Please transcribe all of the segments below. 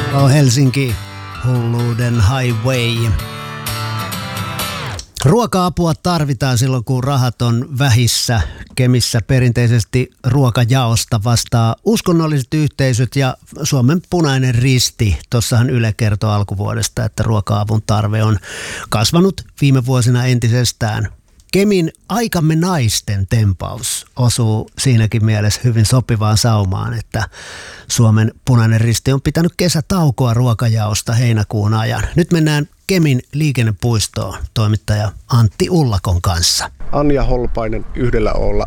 Helsinki, hulluuden highway. Ruoka-apua tarvitaan silloin, kun rahat on vähissä. Kemissä perinteisesti ruokajaosta vastaa uskonnolliset yhteisöt ja Suomen Punainen Risti. Tuossahan Yle kertoi alkuvuodesta, että ruoka-avun tarve on kasvanut viime vuosina entisestään. Kemin Aikamme naisten tempaus osuu siinäkin mielessä hyvin sopivaan saumaan, että Suomen Punainen Risti on pitänyt kesätaukoa ruokajaosta heinäkuun ajan. Nyt mennään Kemin liikennepuistoon toimittaja Antti Ullakon kanssa. Anja Holpainen yhdellä O:lla,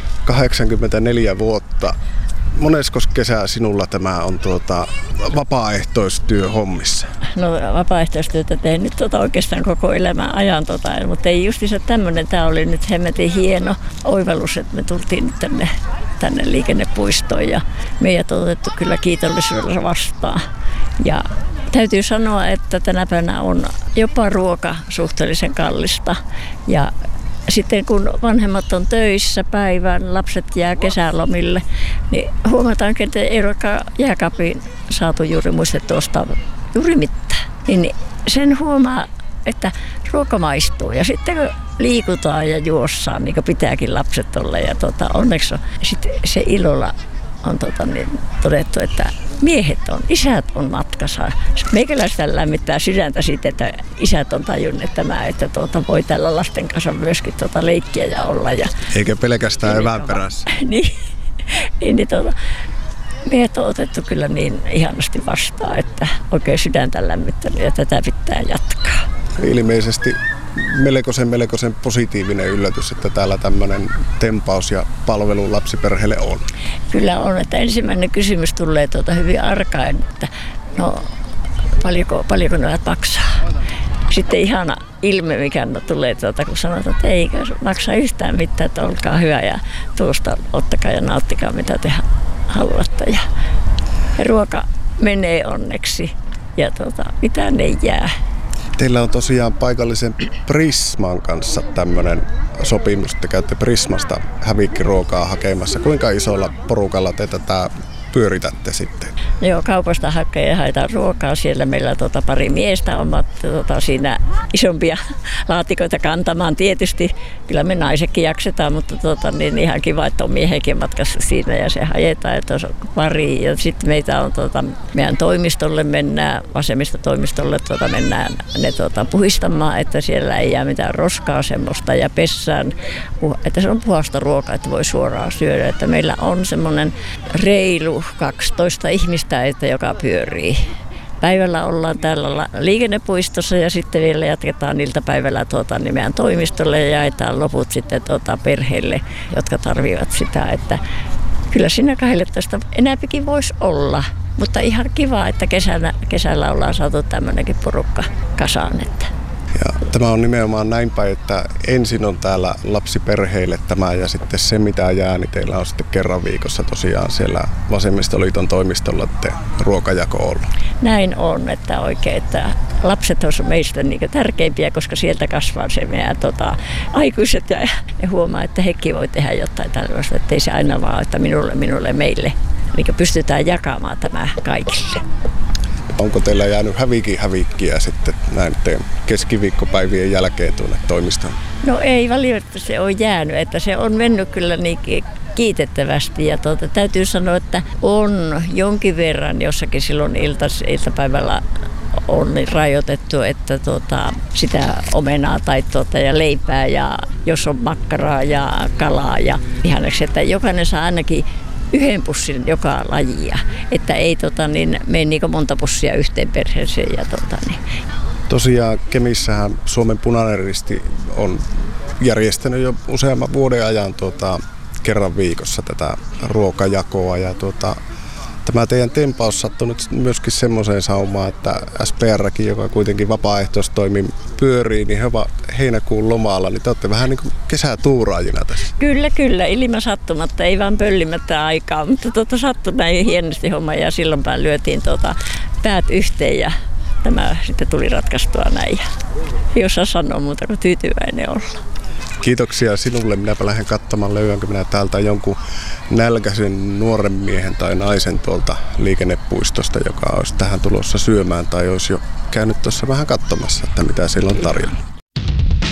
84 vuotta. Moneskos kesä sinulla tämä on vapaaehtoistyö hommissa? No vapaaehtoistyötä tein nyt oikeastaan koko elämän ajan, mutta ei justiinsa tämmöinen. Tämä oli nyt hemmetin hieno oivallus, että me tultiin nyt tänne liikennepuistoon ja meidät on otettu kyllä kiitollisuudella vastaan. Ja täytyy sanoa, että tänä päivänä on jopa ruoka suhteellisen kallista ja sitten kun vanhemmat on töissä päivän, lapset jää kesälomille, niin huomataankin, että ei ruokaa jääkaappiin saatu juuri muistettua ostaa juuri mitään. Niin sen huomaa, että ruoka maistuu ja sitten kun liikutaan ja juossaan, niin kuin pitääkin lapset olla ja onneksi on, sitten se ilolla on todettu, että miehet on, isät on matkassa. Meikäläistä lämmittää sydäntä siitä, että isät on tajunnut tämä, että voi tällä lasten kanssa myöskin leikkiä ja olla. Eikä pelkästään evään perässä. niin miehet on otettu kyllä niin ihanasti vastaan, että oikein sydäntä lämmittänyt ja tätä pitää jatkaa. Ilmeisesti melkoisen positiivinen yllätys, että täällä tämmöinen tempaus ja palvelu lapsiperheelle on. Kyllä on, että ensimmäinen kysymys tulee hyvin arkaen, että no paljonko ne maksaa. Sitten ihana ilme, mikä tulee, kun sanotaan, että ei maksa yhtään mitään, että olkaa hyvä ja tuosta ottakaa ja nauttikaa mitä te haluatte. Ja ruoka menee onneksi ja mitään ei jää. Teillä on tosiaan paikallisen Prisman kanssa tämmöinen sopimus, että käytte Prismasta hävikkiruokaa hakemassa. Kuinka isolla porukalla te tätä pyöritätte sitten? Joo, kaupasta haetaan ruokaa. Siellä meillä pari miestä ovat siinä isompia laatikoita kantamaan. Tietysti kyllä me naisetkin jaksetaan, mutta niin ihan kiva, että on miehenkin matkassa siinä ja se haetaan, että on pari. Ja sitten meitä on meidän toimistolle mennään, vasemmistotoimistolle mennään ne puhistamaan, että siellä ei jää mitään roskaa semmoista ja pessään, että se on puhasta ruokaa, että voi suoraan syödä. Että meillä on semmoinen reilu 12 ihmistä, joka pyörii. Päivällä ollaan täällä liikennepuistossa ja sitten vielä jatketaan iltapäivällä meidän toimistolle ja jaetaan loput sitten perheille, jotka tarvitsevat sitä. Että kyllä siinä 12 enääpikin voisi olla, mutta ihan kiva, että kesällä ollaan saatu tämmöinenkin porukka kasaan. Ja tämä on nimenomaan näin päin, että ensin on täällä lapsiperheille tämä ja sitten se mitä jää, niin teillä on sitten kerran viikossa tosiaan siellä Vasemmistoliiton toimistolla ruokajako ollut. Näin on, että oikein, että lapset on meistä niin tärkeimpiä, koska sieltä kasvaa se meidän aikuiset ja huomaa, että hekin voi tehdä jotain tällaista, ettei se aina vaan, että minulle, meille. Eli pystytään jakamaan tämä kaikille. Onko teillä jäänyt hävikkiä sitten näin keskiviikkopäivien jälkeen tuonne toimistoon? No ei valitettavasti se ole jäänyt, että se on mennyt kyllä niin kiitettävästi ja täytyy sanoa, että on jonkin verran jossakin silloin iltapäivällä on niin rajoitettu, että sitä omenaa tai ja leipää ja jos on makkaraa ja kalaa ja ihaneksi, että jokainen saa ainakin yhden pussin joka lajia, että ei mene niin monta pussia yhteen perheeseen. Ja, Tosiaan Kemissähän Suomen Punainen Risti on järjestänyt jo useamman vuoden ajan kerran viikossa tätä ruokajakoa ja tämä teidän tempaus sattui nyt myöskin semmoiseen saumaan, että SPR:kin, joka kuitenkin vapaaehtoistoimin pyörii, niin he ovat heinäkuun lomalla, niin te olette vähän niin kuin kesätuuraajina tässä. Kyllä, ilman sattumatta, ei vaan pöllimättä aikaa, mutta sattui näin hienosti homma ja silloinpäin lyötiin päät yhteen ja tämä sitten tuli ratkaistua näin. Ei osaa sanoa muuta kuin tyytyväinen olla. Kiitoksia sinulle. Minäpä lähden katsomaan, löydänkö minä täältä jonkun nälkäisen nuoren miehen tai naisen tuolta liikennepuistosta, joka olisi tähän tulossa syömään tai olisi jo käynyt tuossa vähän katsomassa, että mitä siellä on tarjolla.